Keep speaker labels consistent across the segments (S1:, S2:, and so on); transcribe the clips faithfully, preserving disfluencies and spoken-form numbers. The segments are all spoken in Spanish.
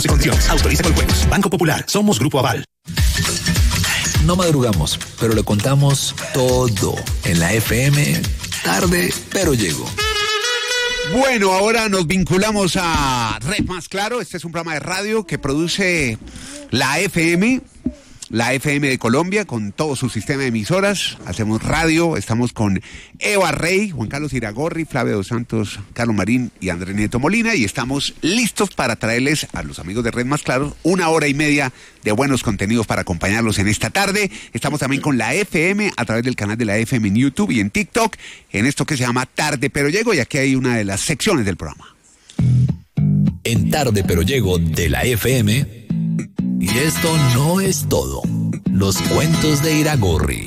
S1: Condiciones. Autoriza con juegos. Banco Popular. Somos Grupo Aval.
S2: No madrugamos, pero le contamos todo en la F M. Tarde, pero llego.
S3: Bueno, ahora nos vinculamos a Red Más Claro. Este es un programa de radio que produce la F M. La F M de Colombia, con todo su sistema de emisoras. Hacemos radio, estamos con Eva Rey, Juan Carlos Iragorri, Flavio Dos Santos, Carlos Marín y Andrés Nieto Molina, y estamos listos para traerles a los amigos de Red Más Claro una hora y media de buenos contenidos para acompañarlos en esta tarde. Estamos también con la F M a través del canal de la F M en YouTube y en TikTok, en esto que se llama Tarde Pero Llego, y aquí hay una de las secciones del programa.
S2: En Tarde Pero Llego de la F M... Y esto no es todo. Los cuentos de Iragorri.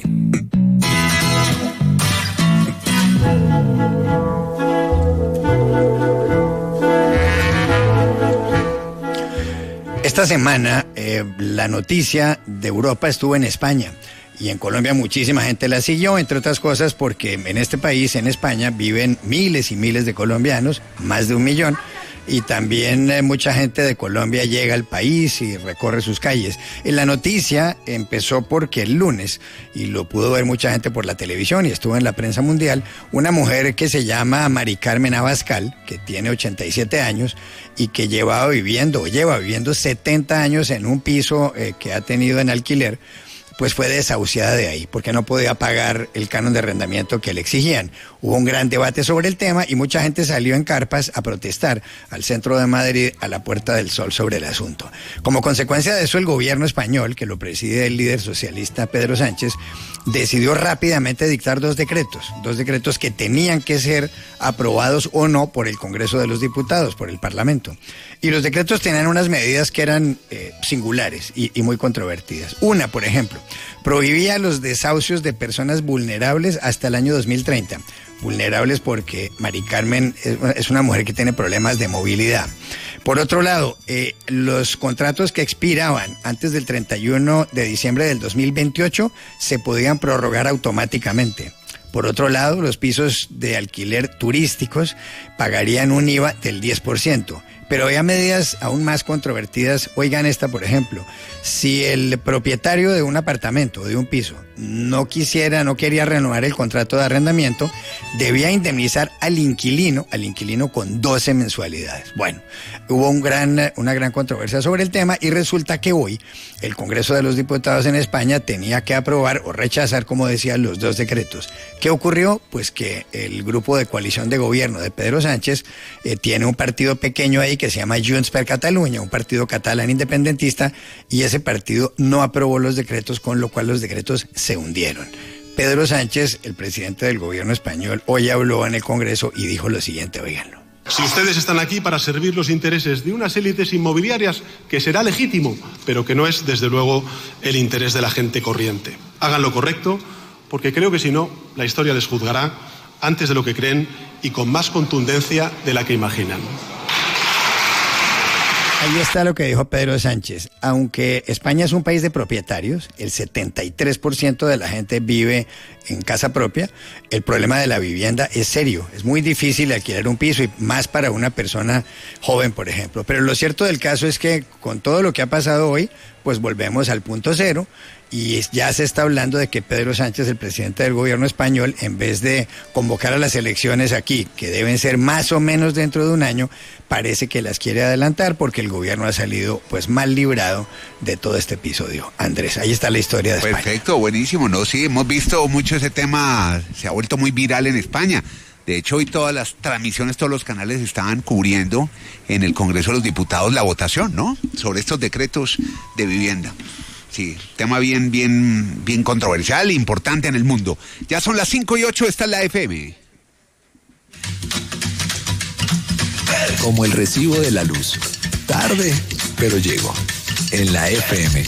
S4: Esta semana eh, la noticia de Europa estuvo en España. Y en Colombia muchísima gente la siguió, entre otras cosas porque en este país, en España, viven miles y miles de colombianos, más de un millón. Y también eh, mucha gente de Colombia llega al país y recorre sus calles. En la noticia empezó porque el lunes, y lo pudo ver mucha gente por la televisión y estuvo en la prensa mundial, una mujer que se llama Mari Carmen Abascal, que tiene ochenta y siete años y que llevaba viviendo, o lleva viviendo setenta años en un piso eh, que ha tenido en alquiler, pues fue desahuciada de ahí, porque no podía pagar el canon de arrendamiento que le exigían. Hubo un gran debate sobre el tema y mucha gente salió en carpas a protestar al centro de Madrid, a la Puerta del Sol, sobre el asunto. Como consecuencia de eso, el gobierno español, que lo preside el líder socialista Pedro Sánchez, decidió rápidamente dictar dos decretos, dos decretos que tenían que ser aprobados o no por el Congreso de los Diputados, por el Parlamento. Y los decretos tenían unas medidas que eran eh, singulares y, y muy controvertidas. Una, por ejemplo, prohibía los desahucios de personas vulnerables hasta el año dos mil treinta. Vulnerables porque Mari Carmen es una mujer que tiene problemas de movilidad. Por otro lado, eh, los contratos que expiraban antes del treinta y uno de diciembre del dos mil veintiocho se podían prorrogar automáticamente. Por otro lado, los pisos de alquiler turísticos pagarían un I V A del diez por ciento. Pero había medidas aún más controvertidas. Oigan esta, por ejemplo. Si el propietario de un apartamento, de un piso, no quisiera, no quería renovar el contrato de arrendamiento, debía indemnizar al inquilino, al inquilino con doce mensualidades. Bueno, hubo un gran, una gran controversia sobre el tema y resulta que hoy el Congreso de los Diputados en España tenía que aprobar o rechazar, como decía, los dos decretos. ¿Qué ocurrió? Pues que el grupo de coalición de gobierno de Pedro Sánchez eh, tiene un partido pequeño ahí que se llama Junts per Catalunya, un partido catalán independentista, y ese partido no aprobó los decretos, con lo cual los decretos se hundieron. Pedro Sánchez, el presidente del gobierno español, hoy habló en el Congreso y dijo lo siguiente, oíganlo.
S5: Si ustedes están aquí para servir los intereses de unas élites inmobiliarias, que será legítimo, pero que no es, desde luego, el interés de la gente corriente. Hagan lo correcto, porque creo que si no, la historia les juzgará antes de lo que creen y con más contundencia de la que imaginan.
S4: Ahí está lo que dijo Pedro Sánchez. Aunque España es un país de propietarios, el setenta y tres por ciento de la gente vive en casa propia, el problema de la vivienda es serio. Es muy difícil alquilar un piso y más para una persona joven, por ejemplo. Pero lo cierto del caso es que con todo lo que ha pasado hoy, pues volvemos al punto cero. Y ya se está hablando de que Pedro Sánchez, el presidente del gobierno español, en vez de convocar a las elecciones aquí, que deben ser más o menos dentro de un año, parece que las quiere adelantar porque el gobierno ha salido pues mal librado de todo este episodio. Andrés, ahí está la historia de España.
S3: Perfecto, buenísimo, ¿no? Sí, hemos visto mucho ese tema, se ha vuelto muy viral en España. De hecho, hoy todas las transmisiones, todos los canales estaban cubriendo en el Congreso de los Diputados la votación, ¿no? Sobre estos decretos de vivienda. Sí, tema bien, bien, bien controversial e importante en el mundo. Ya son las cinco y ocho, esta es la F M.
S2: Como el recibo de la luz. Tarde, pero llego. En la F M.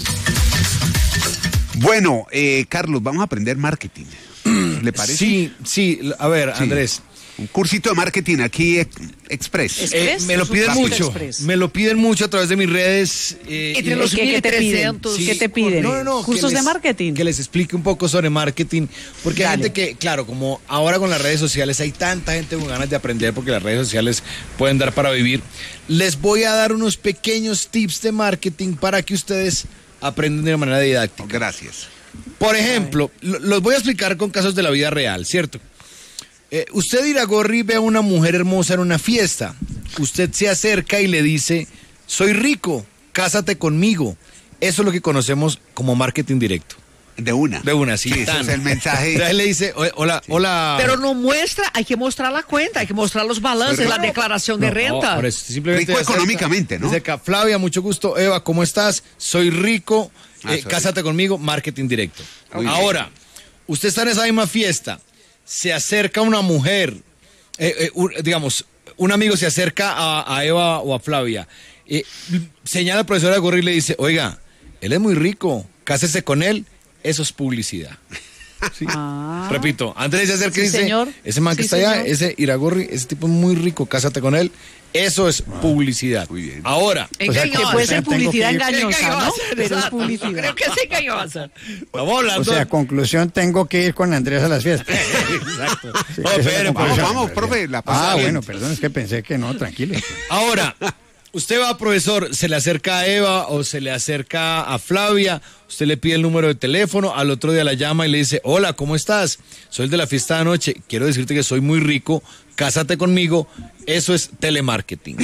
S3: Bueno, eh, Carlos, vamos a aprender marketing. ¿Le parece?
S6: Sí, sí. A ver,
S3: Sí.
S6: Andrés.
S3: Un cursito de marketing aquí, ex- express.
S6: Eh, me lo piden
S3: Rápido.
S6: mucho,
S7: Express.
S6: me lo piden mucho a través de mis redes. eh,
S8: Entre
S6: y-
S8: los
S7: ¿Qué, qué te piden?
S8: mil trescientos.
S7: ¿Qué te piden?
S6: No, no, no, que
S7: ¿Cursos de
S6: les-
S7: marketing?
S6: Que les explique un poco sobre marketing, porque hay
S7: Dale.
S6: gente que, claro, como ahora con las redes sociales hay tanta gente con ganas de aprender, porque las redes sociales pueden dar para vivir, les voy a dar unos pequeños tips de marketing para que ustedes aprendan de una manera didáctica.
S3: Gracias.
S6: Por ejemplo, lo- los voy a explicar con casos de la vida real, ¿cierto? Eh, usted, Iragorri, ve a una mujer hermosa en una fiesta. Usted se acerca y le dice, soy rico, cásate conmigo. Eso es lo que conocemos como marketing directo.
S3: De una.
S6: De una, sí.
S3: Sí, ese
S6: tan.
S3: es el mensaje.
S6: Entonces le dice, "Oye, hola, hola.
S8: Pero no muestra, hay que mostrar la cuenta, hay que mostrar los balances, la declaración de
S6: No,
S8: renta.
S6: por eso, simplemente
S3: Rico
S6: acerca-
S3: económicamente, ¿no?
S6: Dice acá, Flavia, mucho gusto. Eva, ¿cómo estás? Soy rico,
S3: Ah,
S6: eh,
S3: soy
S6: cásate conmigo, marketing directo.
S3: Muy bien.
S6: Ahora, usted está en esa misma fiesta, se acerca una mujer, eh, eh, un- digamos, un amigo se acerca a, a Eva o a Flavia, eh, señala al profesor Iragorri y le dice, oiga, él es muy rico, cásese con él, eso es publicidad. Sí.
S7: Ah.
S6: Repito, Andrés se acerca y
S7: Sí,
S6: dice,
S7: señor.
S6: ese man que
S7: Sí,
S6: está allá,
S7: señor.
S6: ese Iragorri, ese tipo es muy rico, cásate con él, eso es publicidad.
S3: Muy bien.
S6: Ahora,
S4: O sea,
S7: Que puede ser
S4: Tengo que
S7: publicidad
S4: ir-
S7: engañosa, ¿no? Pero es
S8: Exacto.
S7: publicidad.
S8: Creo que es engañosa.
S6: vamos
S4: O
S6: hablando.
S4: sea, conclusión, tengo que ir con Andrés a las fiestas.
S6: Exacto.
S4: Sí,
S6: No,
S4: esa es la
S6: espere,
S3: Vamos,
S4: conclusión.
S3: vamos, profe, la pasa
S4: Ah,
S3: bien.
S4: bueno, perdón, es que pensé que no, tranquilo.
S6: Ahora, usted va, profesor, se le acerca a Eva o se le acerca a Flavia, usted le pide el número de teléfono, al otro día la llama y le dice, hola, ¿cómo estás? Soy el de la fiesta de anoche, quiero decirte que soy muy rico, cásate conmigo, eso es telemarketing.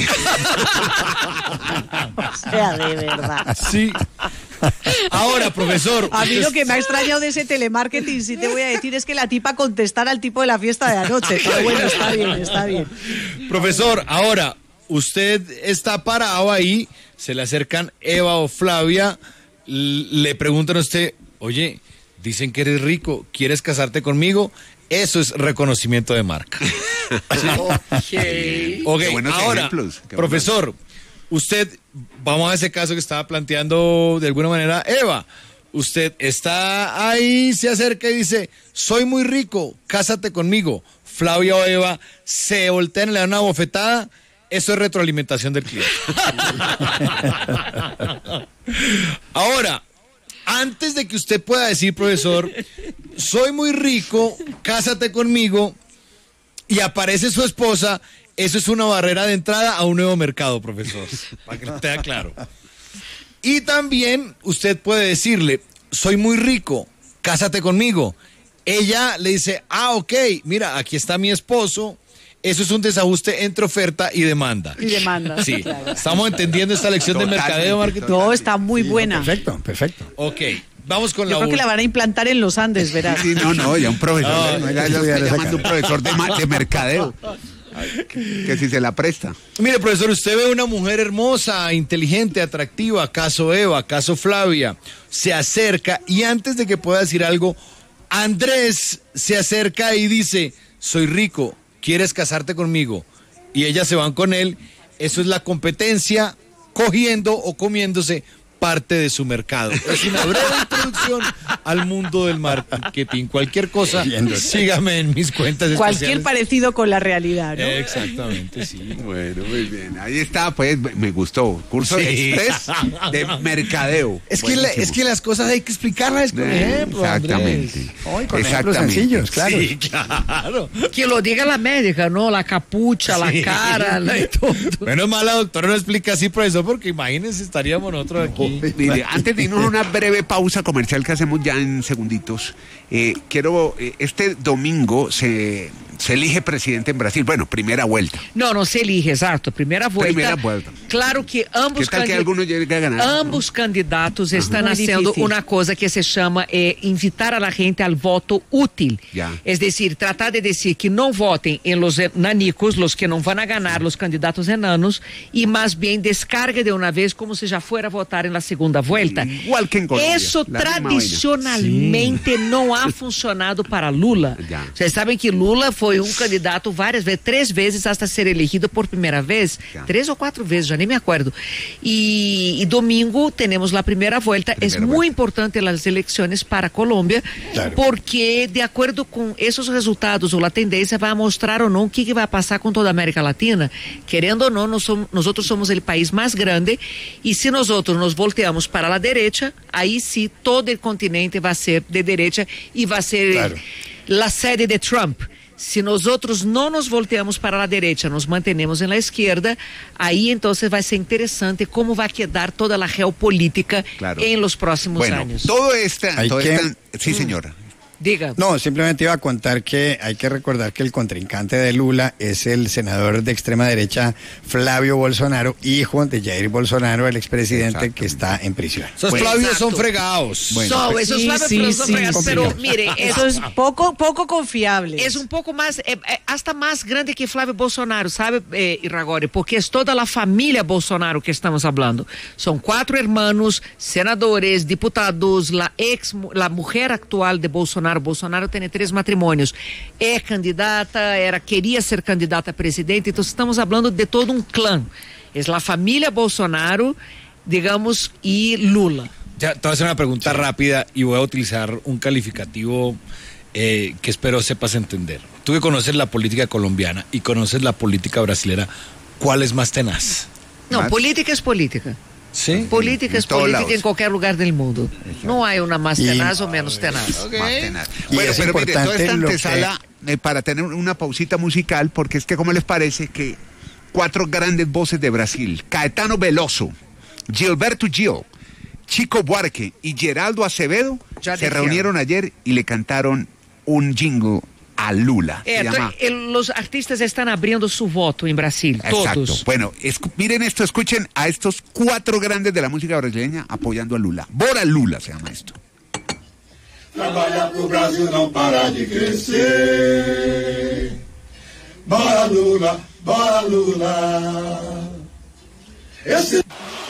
S7: O sea, de verdad.
S6: Sí. Ahora, profesor.
S7: A mí
S6: usted-
S7: lo que me ha extrañado de ese telemarketing, sí te voy a decir, es que la tipa contestara al tipo de la fiesta de anoche. Pero bueno, está bien, está bien.
S6: Profesor, ahora, usted está parado ahí, se le acercan Eva o Flavia, l- le preguntan a usted, oye, dicen que eres rico, ¿quieres casarte conmigo? Eso es reconocimiento de marca. Ok,
S3: Qué buenos
S6: ahora,
S3: ejemplos, qué
S6: profesor, usted, vamos a ese caso que estaba planteando de alguna manera Eva. Usted está ahí, se acerca y dice, soy muy rico, cásate conmigo. Flavia o Eva se voltean y le dan una bofetada. Eso es retroalimentación del cliente. Ahora, antes de que usted pueda decir, profesor, soy muy rico, cásate conmigo, y aparece su esposa, eso es una barrera de entrada a un nuevo mercado, profesor, para que le quede claro. Y también usted puede decirle, soy muy rico, cásate conmigo. Ella le dice, ah, ok, mira, aquí está mi esposo. Eso es un desajuste entre oferta y demanda.
S7: Y demanda.
S6: Sí,
S7: claro.
S6: estamos entendiendo esta lección de
S3: Totalmente,
S6: mercadeo, marketing.
S7: No, está muy buena.
S4: Perfecto, perfecto.
S6: Ok, vamos con
S7: Yo
S6: la
S7: creo que la
S6: última.
S7: van a implantar en los Andes, verás.
S3: Sí, no, no, ya un profesor.
S6: No,
S3: ya, ya
S4: hay que
S3: está
S4: estudiar esa
S3: llamando un
S4: carrera.
S3: profesor de, ma- de mercadeo. Ay, que, que si se la presta.
S6: Mire, profesor, usted ve una mujer hermosa, inteligente, atractiva, caso Eva, caso Flavia, se acerca y antes de que pueda decir algo, Andrés se acerca y dice, soy rico, ¿quieres casarte conmigo? Y ellas se van con él. Eso es la competencia cogiendo o comiéndose parte de su mercado. Es una breve introducción al mundo del marketing. Cualquier cosa,
S4: Viéndose.
S6: sígame en mis cuentas
S7: Cualquier
S6: especiales.
S7: parecido con la realidad, ¿no?
S6: Exactamente, sí.
S3: Bueno, muy bien. Ahí está, pues, me gustó. Curso
S6: Sí.
S3: express de mercadeo.
S6: Es que, la-
S3: Buenísimo.
S6: es que las cosas hay que explicarlas con
S3: Eh,
S6: ejemplo,
S3: Exactamente.
S6: Andrés.
S4: Hoy con ejemplos
S3: Exactamente.
S4: sencillos, claro.
S6: Sí, claro.
S8: Que lo diga la médica, ¿no? La capucha, la
S6: Sí.
S8: cara, la y todo.
S6: Menos mal la doctora no explica así, profesor, porque imagínense, estaríamos nosotros aquí.
S3: Mire, antes de irnos a una breve pausa comercial que hacemos ya en segunditos, eh, quiero, eh, este domingo se, se elige presidente en Brasil. Bueno, primera vuelta.
S8: No, no se elige, exacto. Primera vuelta.
S3: Primera vuelta.
S8: Claro que ambos,
S3: ¿Qué tal que
S8: candid-
S3: alguno llegue a ganar?
S8: ambos candidatos estão
S7: Muy
S8: haciendo
S7: difícil.
S8: una cosa que se chama eh, invitar a la gente al voto útil.
S3: Ya.
S8: Es decir, tratar de decir que no voten en los nanicos, los que no van a ganar, los candidatos enanos, y más bien descargue de una vez como si ya fuera a votar en la segunda vuelta.
S3: Igual que en Colombia.
S8: Eso
S3: la misma
S8: tradicionalmente no ha funcionado para Lula.
S3: Ya.
S8: Vocês sabem que Lula foi um candidato várias vezes, três vezes hasta ser elegido por primeira vez,
S3: Ya.
S8: três ou quatro vezes, já nem ni me acuerdo. Y, y domingo tenemos la primera vuelta. Primera es muy vuelta. Importante las elecciones para Colombia, claro. Porque de acuerdo con esos resultados o la tendencia va a mostrar o no qué que va a pasar con toda América Latina. Querendo o no, nos somos, nosotros somos el país más grande y si nosotros nos volteamos para la derecha, ahí sí todo el continente va a ser de derecha y va a ser claro. la sede de Trump. Si nosotros no nos volteamos para la derecha, nos mantenemos en la izquierda, ahí entonces va a ser interesante cómo va a quedar toda la geopolítica claro. en los próximos
S3: bueno,
S8: años.
S3: Todo esta, todo
S4: que...
S3: esta... Sí, señora.
S8: Diga.
S4: No, simplemente iba a contar que hay que recordar que el contrincante de Lula es el senador de extrema derecha Flavio Bolsonaro, hijo de Jair Bolsonaro, el expresidente que está en prisión.
S6: Esos bueno, Flavios exacto. son fregados.
S8: Bueno, so, esos sí, Flavios sí, son sí, fregados, sí, pero mire,
S7: eso es poco, poco confiable.
S8: Es un poco más, eh, hasta más grande que Flavio Bolsonaro, ¿sabe, eh, Iragore? Porque es toda la familia Bolsonaro que estamos hablando. Son cuatro hermanos, senadores, diputados, la ex, la mujer actual de Bolsonaro. Bolsonaro tiene tres matrimonios, é candidata, era, queria ser candidata a presidente, então estamos falando de todo um clã, é a família Bolsonaro, digamos, e Lula.
S6: Ya, te voy a hacer una pregunta rápida y voy a utilizar un calificativo eh, que espero sepas entender. Tú que conoces la política colombiana y conoces la política brasilera, ¿cuál es más tenaz?
S8: No,
S3: ¿Más?
S8: Política es política.
S6: ¿Sí?
S8: Política es política
S3: lados.
S8: En cualquier lugar del mundo. Exacto. No hay una más tenaz y, o menos tenaz.
S3: Okay. Más tenaz. Bueno,
S4: es
S3: pero mire, toda esta antesala,
S4: que...
S3: eh, para tener una pausita musical, porque es que, ¿cómo les parece que cuatro grandes voces de Brasil, Caetano Veloso, Gilberto Gil, Chico Buarque y Geraldo Acevedo, ya se reunieron ayer y le cantaron un jingle a Lula.
S8: Eh, llama... el, los artistas están abriendo su voto en Brasil,
S3: exacto.
S8: Todos.
S3: Bueno, escu miren esto, escuchen a estos cuatro grandes de la música brasileña apoyando a Lula. Bora Lula se llama esto.
S9: Trabalhar pro Brasil não parar de crescer. Bora Lula, bora Lula. Esse...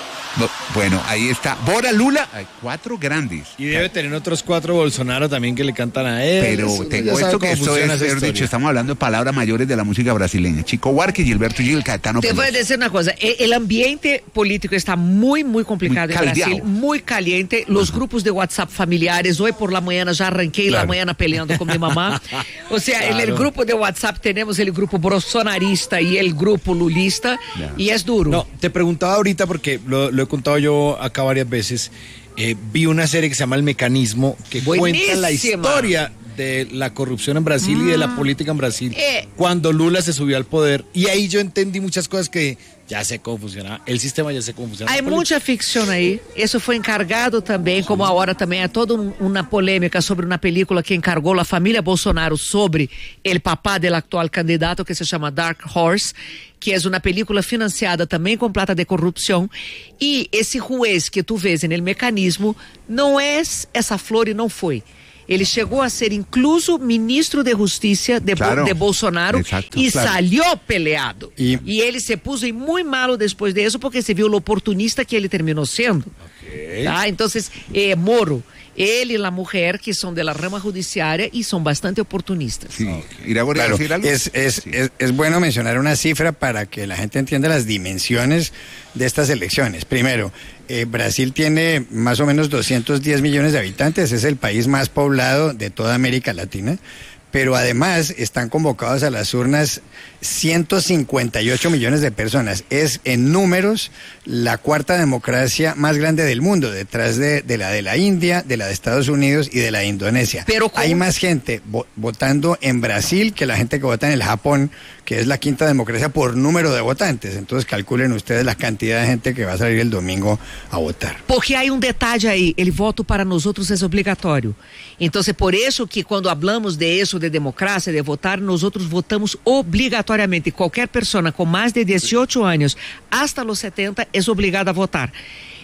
S3: Bueno, ahí está. Bora Lula, hay cuatro grandes.
S6: Y debe tener otros cuatro Bolsonaro también que le cantan a él.
S3: Pero
S6: Eso,
S3: tengo esto que esto es, es dicho, estamos hablando de palabras mayores de la música brasileña. Chico Buarque, Gilberto Gil, Caetano
S8: Te
S3: Peloso.
S8: voy a decir una cosa, el ambiente político está muy, muy complicado muy en Brasil, muy caliente. Los uh-huh. grupos de WhatsApp familiares, hoy por la mañana ya arranqué claro. la mañana peleando con mi mamá. O sea, claro. en el grupo de WhatsApp tenemos el grupo bolsonarista y el grupo lulista, yeah. y es duro.
S6: No, te preguntaba ahorita porque lo, lo he contado yo acá varias veces, eh, vi una serie que se llama El Mecanismo, que Buenísima. Cuenta la historia de la corrupción en Brasil mm. y de la política en Brasil, eh. cuando Lula se subió al poder, y ahí yo entendí muchas cosas que ya sé cómo funcionaba, el sistema ya sé cómo funcionaba.
S8: Hay mucha ficción ahí, eso fue encargado también, como ahora también hay toda un, una polémica sobre una película que encargó la familia Bolsonaro sobre el papá del actual candidato, que se llama Dark Horse, que es una película financiada también con plata de corrupción, y ese juez que tú ves en El Mecanismo no es esa flor y no fue. Ele chegou a ser incluso ministro de Justiça de, claro, de Bolsonaro exacto, e claro. Salió peleado. E... e ele se puso muito malo depois disso porque se viu o oportunista que ele terminou sendo. Okay. Tá? Então, eh, Moro, ele e a mulher que são da rama judiciária y son bastante oportunistas.
S3: Sí.
S4: Okay. Claro, es, es, sí. es, es bueno mencionar una cifra para que la gente entienda las dimensiones de estas elecciones. Primero, eh, Brasil tiene más o menos doscientos diez millones de habitantes, es el país más poblado de toda América Latina, pero además están convocados a las urnas ciento cincuenta y ocho millones de personas. Es en números la cuarta democracia más grande del mundo, detrás de, de la de la India, de la de Estados Unidos y de la de Indonesia. Pero ¿cómo? Hay más gente vo votando en Brasil que la gente que vota en el Japón, que es la quinta democracia por número de votantes. Entonces calculen ustedes la cantidad de gente que va a salir el domingo a votar.
S8: Porque hay un detalle ahí, el voto para nosotros es obligatorio. Entonces por eso que cuando hablamos de eso, de democracia, de votar, nosotros votamos obligatoriamente. Cualquier persona con más de dieciocho años hasta los setenta es obligada a votar.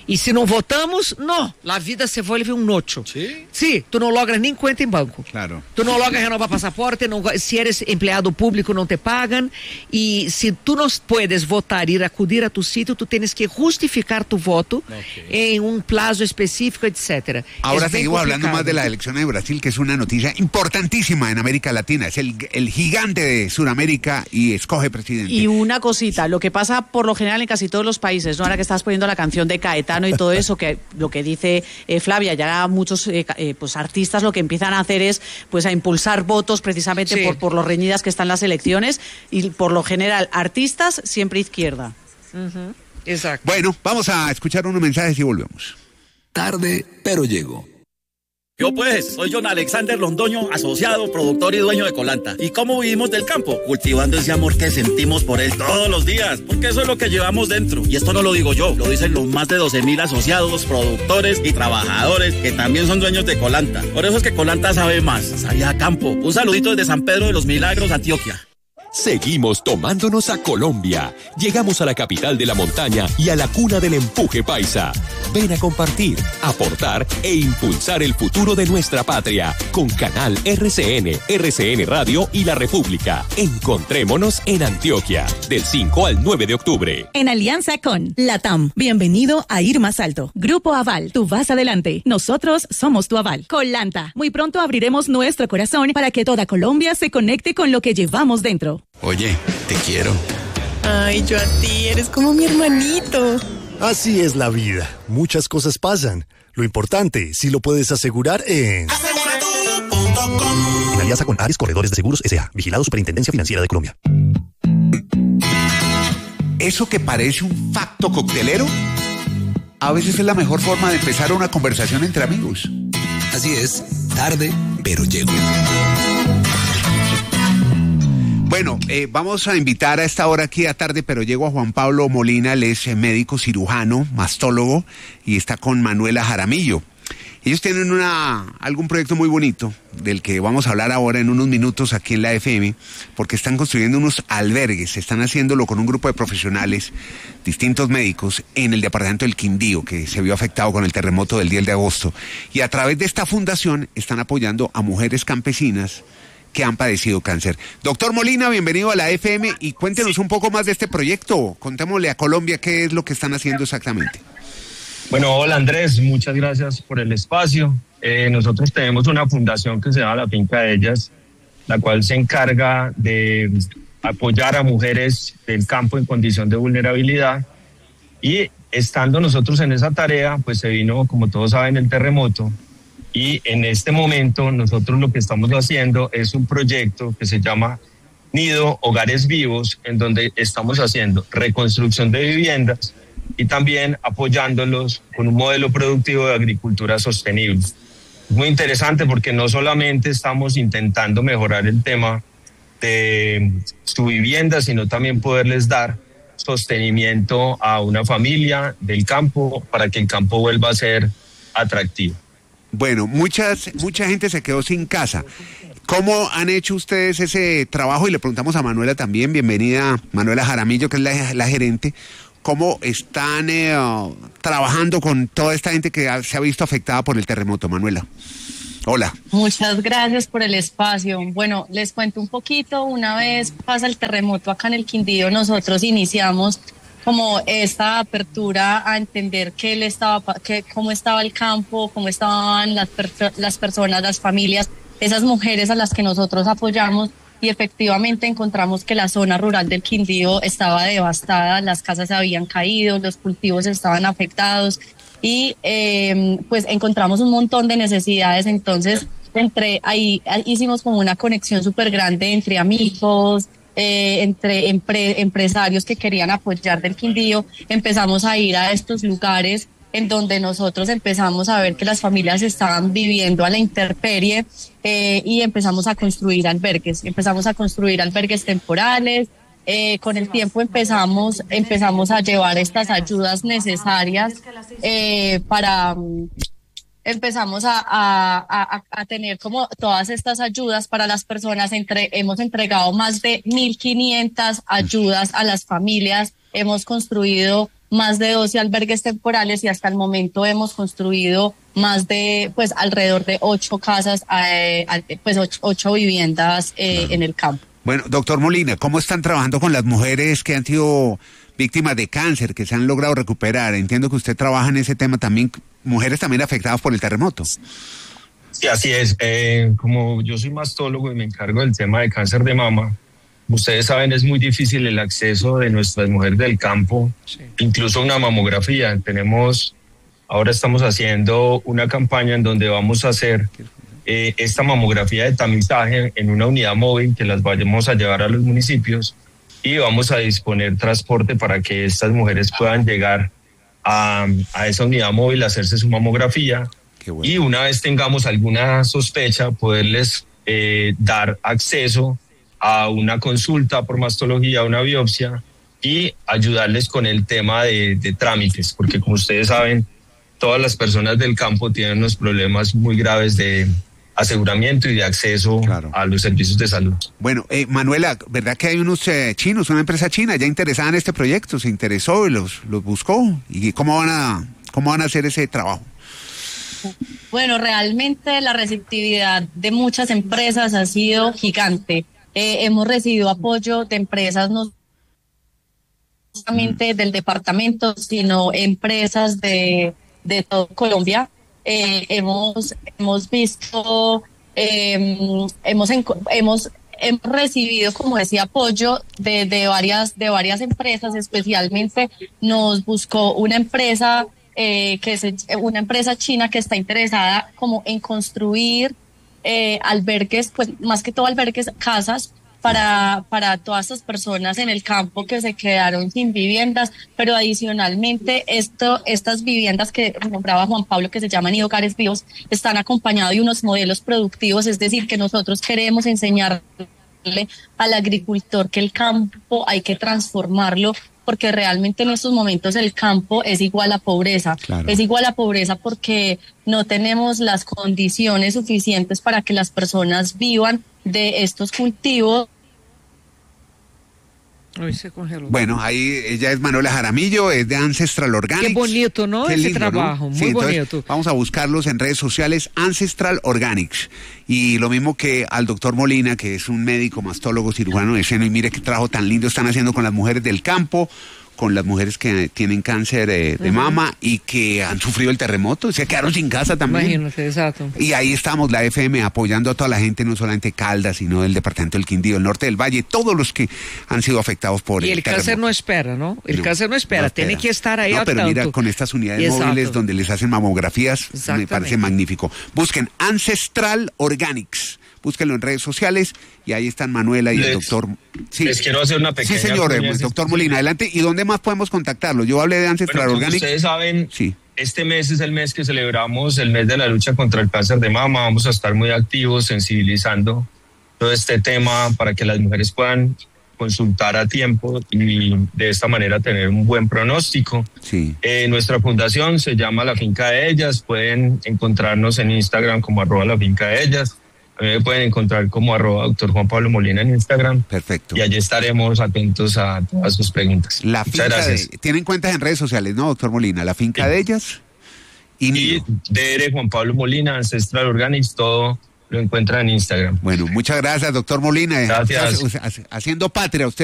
S8: E se não votamos, não, a vida se vuelve um nocho.
S6: ¿Sí?
S8: Sí, tu não logras nem conta em banco.
S3: Claro.
S8: Tu não logras renovar passaporte, não, se eres empleado público não te pagam, e se tu não puedes votar e ir acudir a tu sítio, tu tens que justificar tu voto okay. em um prazo específico, etcétera.
S3: Ahora seguimos hablando más de las elecciones de Brasil, que es una noticia importantísima en América Latina. Es el, el gigante de Sudamérica y escoge presidente.
S7: Y una cosita, lo que pasa por lo general en casi todos los países, ¿no? Ahora que estás poniendo la canción de Caetano y todo eso, que lo que dice eh, Flavia, ya muchos eh, eh, pues artistas lo que empiezan a hacer es pues a impulsar votos precisamente sí. por, por lo reñidas que están las elecciones, y por lo general artistas siempre izquierda.
S8: Uh-huh. Exacto.
S3: Bueno, vamos a escuchar unos mensajes y volvemos.
S2: Tarde, pero llego.
S10: Yo pues, soy John Alexander Londoño, asociado, productor y dueño de Colanta. ¿Y cómo vivimos del campo? Cultivando ese amor que sentimos por él todos los días, porque eso es lo que llevamos dentro. Y esto no lo digo yo, lo dicen los más de doce mil asociados, productores y trabajadores que también son dueños de Colanta. Por eso es que Colanta sabe más, sabe a campo. Un saludito desde San Pedro de los Milagros, Antioquia.
S11: Seguimos tomándonos a Colombia. Llegamos a la capital de la montaña y a la cuna del empuje paisa. Ven a compartir, aportar e impulsar el futuro de nuestra patria con Canal R C N, R C N Radio y La República. Encontrémonos en Antioquia del cinco al nueve de octubre.
S12: En alianza con LATAM. Bienvenido a Ir Más Alto. Grupo Aval, tú vas adelante. Nosotros somos tu aval. Colanta. Muy pronto abriremos nuestro corazón para que toda Colombia se conecte con lo que llevamos dentro.
S13: Oye, te quiero.
S14: Ay, yo a ti, eres como mi hermanito.
S15: Así es la vida. Muchas cosas pasan. Lo importante, si lo puedes asegurar en...
S16: asegura tú punto com. En alianza con Ares Corredores de Seguros S A. Vigilado Superintendencia Financiera de Colombia.
S3: Eso que parece un facto coctelero, a veces es la mejor forma de empezar una conversación entre amigos.
S2: Así es, tarde, pero llego.
S3: Bueno, eh, vamos a invitar a esta hora aquí a Tarde, pero llego a Juan Pablo Molina. Él es médico cirujano, mastólogo, y está con Manuela Jaramillo. Ellos tienen una algún proyecto muy bonito, del que vamos a hablar ahora en unos minutos aquí en la F M, porque están construyendo unos albergues, están haciéndolo con un grupo de profesionales, distintos médicos, en el departamento del Quindío, que se vio afectado con el terremoto del diez de agosto. Y a través de esta fundación están apoyando a mujeres campesinas que han padecido cáncer. Doctor Molina, bienvenido a la F M y cuéntenos un poco más de este proyecto. Contémosle a Colombia qué es lo que están haciendo exactamente.
S17: Bueno, hola Andrés, muchas gracias por el espacio. Eh, nosotros tenemos una fundación que se llama La Finca de Ellas, la cual se encarga de apoyar a mujeres del campo en condición de vulnerabilidad, y estando nosotros en esa tarea, pues se vino, como todos saben, el terremoto. Y en este momento nosotros lo que estamos haciendo es un proyecto que se llama Nido Hogares Vivos, en donde estamos haciendo reconstrucción de viviendas y también apoyándolos con un modelo productivo de agricultura sostenible. Es muy interesante porque no solamente estamos intentando mejorar el tema de su vivienda, sino también poderles dar sostenimiento a una familia del campo para que el campo vuelva a ser atractivo.
S3: Bueno, muchas, mucha gente se quedó sin casa. ¿Cómo han hecho ustedes ese trabajo? Y le preguntamos a Manuela también, bienvenida Manuela Jaramillo, que es la, la gerente. ¿Cómo están eh, trabajando con toda esta gente que ha, se ha visto afectada por el terremoto, Manuela? Hola.
S18: Muchas gracias por el espacio. Bueno, les cuento un poquito. Una vez pasa el terremoto acá en el Quindío, nosotros iniciamos como esta apertura a entender qué le estaba, qué, cómo estaba el campo, cómo estaban las, per- las personas, las familias, esas mujeres a las que nosotros apoyamos, y efectivamente encontramos que la zona rural del Quindío estaba devastada, las casas se habían caído, los cultivos estaban afectados, y eh, pues encontramos un montón de necesidades. Entonces entre ahí hicimos como una conexión súper grande entre amigos, Eh, entre empre, empresarios que querían apoyar del Quindío. Empezamos a ir a estos lugares en donde nosotros empezamos a ver que las familias estaban viviendo a la intemperie, eh, y empezamos a construir albergues, empezamos a construir albergues temporales. Eh, con el tiempo empezamos, empezamos a llevar estas ayudas necesarias eh, para... empezamos a, a, a, a tener como todas estas ayudas para las personas. Entre, hemos entregado más de mil quinientas ayudas a las familias, hemos construido más de doce albergues temporales y hasta el momento hemos construido más de, pues alrededor de ocho casas, eh, pues ocho, ocho viviendas eh, claro. en el campo.
S3: Bueno, doctor Molina, ¿cómo están trabajando con las mujeres que han sido víctimas de cáncer, que se han logrado recuperar? Entiendo que usted trabaja en ese tema también, mujeres también afectadas por el terremoto.
S17: Sí, así es. Eh, como yo soy mastólogo y me encargo del tema de cáncer de mama, ustedes saben, es muy difícil el acceso de nuestras mujeres del campo, sí. incluso una mamografía. Tenemos, ahora estamos haciendo una campaña en donde vamos a hacer eh, esta mamografía de tamizaje en una unidad móvil que las vayamos a llevar a los municipios y vamos a disponer transporte para que estas mujeres puedan llegar a, a esa unidad móvil a hacerse su mamografía. Qué bueno. Y una vez tengamos alguna sospecha, poderles eh, dar acceso a una consulta por mastología, una biopsia y ayudarles con el tema de, de trámites, porque como ustedes saben, todas las personas del campo tienen unos problemas muy graves de aseguramiento y de acceso claro. a los servicios de salud.
S3: Bueno, eh, Manuela, ¿verdad que hay unos eh, chinos, una empresa china ya interesada en este proyecto? ¿Se interesó y los, los buscó? ¿Y cómo van a, cómo van a hacer ese trabajo?
S18: Bueno, realmente la receptividad de muchas empresas ha sido gigante. Eh, hemos recibido apoyo de empresas no solamente del departamento, sino empresas de, de todo Colombia. Eh, hemos, hemos visto, eh, hemos, hemos, hemos recibido, como decía, apoyo de, de, varias, de varias empresas. Especialmente nos buscó una empresa, eh, que es una empresa china que está interesada como en construir Eh, albergues, pues más que todo albergues, casas para, para todas estas personas en el campo que se quedaron sin viviendas, pero adicionalmente esto, estas viviendas que nombraba Juan Pablo, que se llaman y hogares vivos, están acompañados de unos modelos productivos, es decir, que nosotros queremos enseñarle al agricultor que el campo hay que transformarlo, porque realmente en estos momentos el campo es igual a pobreza, claro. es igual a pobreza porque no tenemos las condiciones suficientes para que las personas vivan de estos cultivos.
S8: Ay, se congeló.
S3: Bueno, ahí ella es Manuela Jaramillo, es de Ancestral Organics.
S8: Qué bonito, ¿no?
S3: Qué
S8: Ese
S3: lindo,
S8: trabajo,
S3: ¿no?
S8: muy
S3: sí,
S8: bonito.
S3: Vamos a buscarlos en redes sociales, Ancestral Organics. Y lo mismo que al doctor Molina, que es un médico, mastólogo, cirujano de seno, y mire qué trabajo tan lindo están haciendo con las mujeres del campo, con las mujeres que tienen cáncer eh, de uh-huh. mama y que han sufrido el terremoto, se quedaron sin casa también.
S8: Imagínate, exacto.
S3: Y ahí estamos, la F M, apoyando a toda la gente, no solamente Caldas, sino del departamento del Quindío, el norte del Valle, todos los que han sido afectados por
S8: y
S3: el,
S8: el
S3: terremoto.
S8: cáncer no espera, ¿no? El no, cáncer no espera, no espera, tiene que estar ahí
S3: no,
S8: al
S3: pero
S8: tanto.
S3: Mira, con estas unidades
S8: Exacto.
S3: móviles donde les hacen mamografías, me parece magnífico. Busquen Ancestral Organics. Búsquenlo en redes sociales y ahí están Manuela y les, el doctor.
S17: Sí. Les quiero hacer una pequeña.
S3: Sí, señor, el doctor Molina, adelante. ¿Y dónde más podemos contactarlo? Yo hablé de Ancestral
S17: bueno,
S3: Organics.
S17: Ustedes saben,
S3: sí.
S17: este mes es el mes que celebramos el mes de la lucha contra el cáncer de mama. Vamos a estar muy activos, sensibilizando todo este tema para que las mujeres puedan consultar a tiempo y de esta manera tener un buen pronóstico.
S3: Sí.
S17: Eh, nuestra fundación se llama La Finca de Ellas. Pueden encontrarnos en Instagram como arroba La Finca de Ellas. A mí me pueden encontrar como arroba doctor Juan Pablo Molina en Instagram.
S3: Perfecto.
S17: Y allí estaremos atentos a todas sus preguntas.
S3: La
S17: Muchas
S3: finca
S17: gracias.
S3: De, tienen cuentas en redes sociales, ¿no, doctor Molina? La Finca sí. de Ellas. Y,
S17: y D R Juan Pablo Molina, Ancestral Organics, todo lo encuentran en Instagram.
S3: Bueno, muchas gracias, doctor Molina.
S17: Gracias.
S3: Haciendo patria usted.